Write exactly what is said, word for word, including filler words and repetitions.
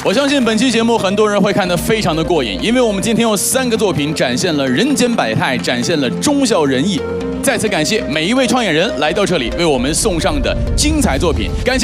我相信本期节目很多人会看得非常的过瘾，因为我们今天有三个作品展现了人间百态，展现了忠孝仁义。再次感谢每一位创演人来到这里为我们送上的精彩作品，感谢。